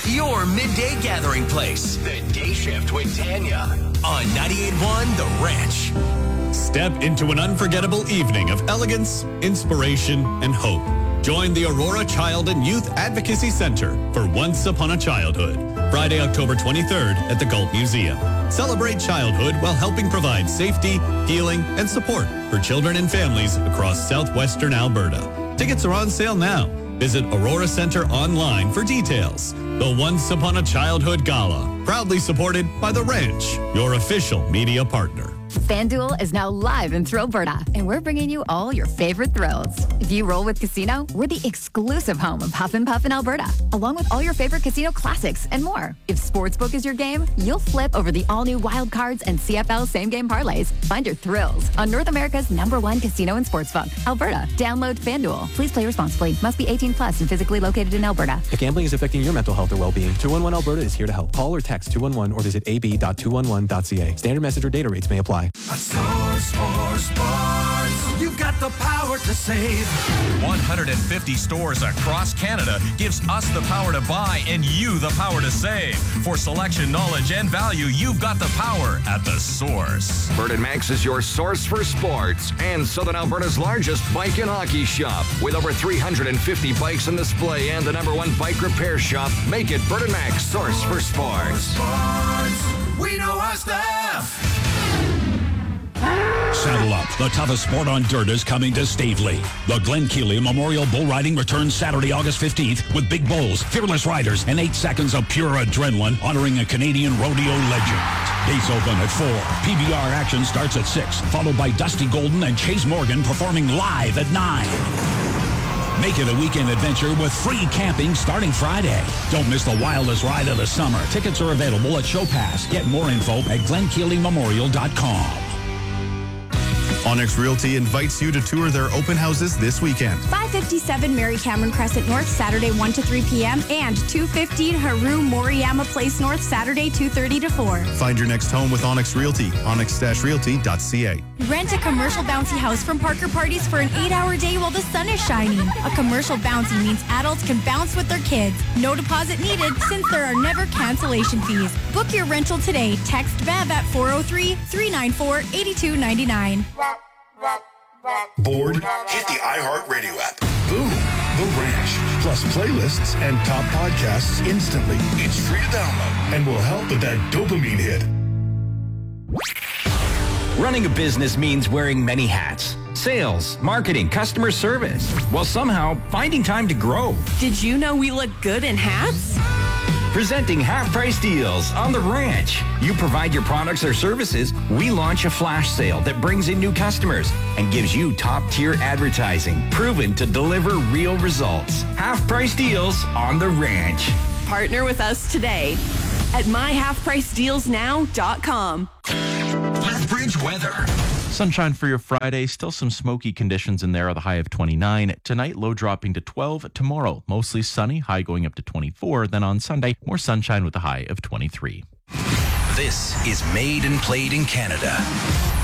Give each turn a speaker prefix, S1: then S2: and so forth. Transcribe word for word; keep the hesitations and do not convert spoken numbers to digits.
S1: your midday gathering place. The Day Shift with Tanya on ninety-eight point one The Ranch.
S2: Step into an unforgettable evening of elegance, inspiration, and hope. Join the Aurora Child and Youth Advocacy Center for Once Upon a Childhood, Friday, October twenty-third at the Galt Museum. Celebrate childhood while helping provide safety, healing, and support for children and families across southwestern Alberta. Tickets are on sale now. Visit Aurora Center online for details. The Once Upon a Childhood Gala, proudly supported by The Ranch, your official media partner.
S3: FanDuel is now live in Thrillberta, and we're bringing you all your favorite thrills. If you roll with Casino, we're the exclusive home of Huff and Puff in Alberta, along with all your favorite casino classics and more. If Sportsbook is your game, you'll flip over the all-new Wild Cards and C F L same-game parlays. Find your thrills on North America's number one casino and sportsbook, Alberta. Download FanDuel. Please play responsibly. Must be eighteen plus and physically located in Alberta.
S4: If gambling is affecting your mental health or well-being, two one one Alberta is here to help. Call or text two one one or visit a b dot two one one dot c a. Standard message or data rates may apply.
S5: Sports, sports, sports. You've got the power to save.
S6: one hundred fifty stores across Canada gives us the power to buy and you the power to save. For selection, knowledge, and value, you've got the power at the source.
S7: Burt Max is your source for sports and Southern Alberta's largest bike and hockey shop. With over three hundred fifty bikes on display and the number one bike repair shop, make it Burt Max source for sports.
S5: Sports. We know our stuff.
S8: Saddle up. The toughest sport on dirt is coming to Stavely. The Glen Keely Memorial Bull Riding returns Saturday, August fifteenth with big bulls, fearless riders, and eight seconds of pure adrenaline honoring a Canadian rodeo legend. Gates open at four. P B R action starts at six, followed by Dusty Golden and Chase Morgan performing live at nine. Make it a weekend adventure with free camping starting Friday. Don't miss the wildest ride of the summer. Tickets are available at Show Pass. Get more info at glen keely memorial dot com.
S9: Onyx Realty invites you to tour their open houses this weekend.
S10: five fifty-seven Mary Cameron Crescent North, Saturday one to three p.m. and two fifteen Haru Moriyama Place North, Saturday two thirty to four.
S9: Find your next home with Onyx Realty, onyx realty dot c a.
S10: Rent a commercial bouncy house from Parker Parties for an eight-hour day while the sun is shining. A commercial bouncy means adults can bounce with their kids. No deposit needed since there are never cancellation fees. Book your rental today. Text Bev at four oh three, three nine four, eight two nine nine.
S11: Bored? Hit the iHeartRadio app. Boom. The Ranch. Plus playlists and top podcasts instantly. It's free to download and will help with that dopamine hit.
S12: Running a business means wearing many hats. Sales, marketing, customer service, while somehow finding time to grow.
S13: Did you know we look good in hats?
S12: Presenting half-price deals on The Ranch. You provide your products or services, we launch a flash sale that brings in new customers and gives you top-tier advertising, proven to deliver real results. Half-price deals on The Ranch.
S13: Partner with us today at my half price deals now dot com.
S6: Lethbridge weather.
S14: Sunshine for your Friday. Still some smoky conditions in there. The high of twenty-nine. Tonight, low dropping to twelve. Tomorrow, mostly sunny. High going up to twenty-four. Then on Sunday, more sunshine with a high of twenty-three.
S1: This is Made and Played in Canada